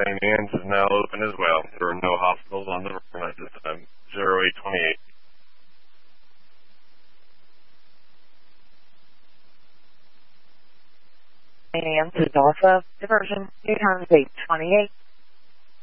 St. Anne's is now open as well. There are no hospitals on the run at this time. 0828. St. Anne's is also diversion. New times 828.